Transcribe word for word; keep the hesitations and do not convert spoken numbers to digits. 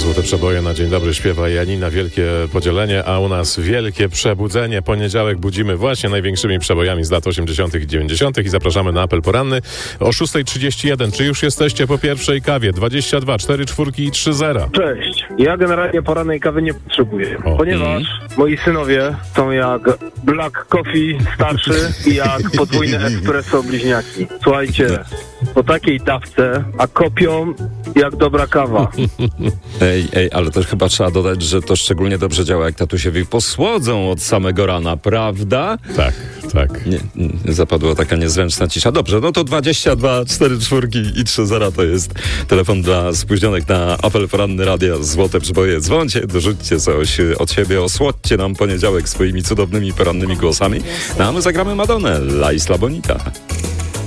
Złote przeboje na Dzień Dobry śpiewa Janina. Wielkie podzielenie, a u nas wielkie przebudzenie. Poniedziałek budzimy właśnie największymi przebojami z lat osiemdziesiątych i dziewięćdziesiątych i zapraszamy na apel poranny o szósta trzydzieści jeden. Czy już jesteście po pierwszej kawie? dwadzieścia dwa, cztery czwórki i trzy zera. Cześć. Ja generalnie porannej kawy nie potrzebuję, O. ponieważ moi synowie są jak Black Coffee starszy i jak podwójne espresso bliźniaki. Słuchajcie, po takiej dawce, a kopią jak dobra kawa. Ej, ej, ale też chyba trzeba dodać, że to szczególnie dobrze działa, jak tatusiowi posłodzą od samego rana, prawda? Tak, tak. Nie, nie, zapadła taka niezręczna cisza. Dobrze, no to dwadzieścia dwa, cztery czwórki i trzy zera to jest telefon dla spóźnionych na apel poranny radia Złote Przeboje. Dzwońcie, dorzućcie coś od siebie, osłodźcie nam poniedziałek swoimi cudownymi porannymi głosami. No a my zagramy Madonnę, La Isla Bonita.